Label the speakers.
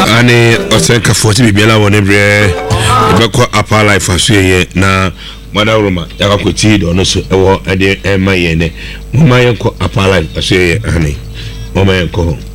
Speaker 1: Ane osenka 40 bibiala woni bre ebeko apa life asuye na mada roma yakakoti do no so ewo ede ema ye ne mama yenko apa life asuye ane mama yenko